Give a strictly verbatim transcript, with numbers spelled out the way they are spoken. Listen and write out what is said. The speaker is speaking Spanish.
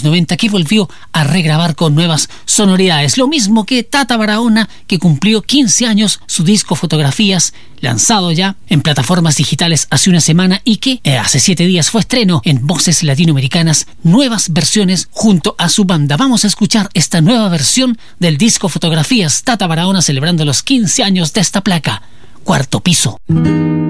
noventa que volvió a regrabar con nuevas sonoridades. Lo mismo que Tata Barahona, que cumplió quince años, su disco Fotografías, lanzado ya en plataformas digitales hace una semana y que eh, hace siete días fue estreno en Voces Latinoamericanas, nuevas versiones junto a su banda. Vamos a escuchar esta nueva versión del disco Fotografías, Tata Barahona celebrando los quince años de esta placa, Cuarto Piso.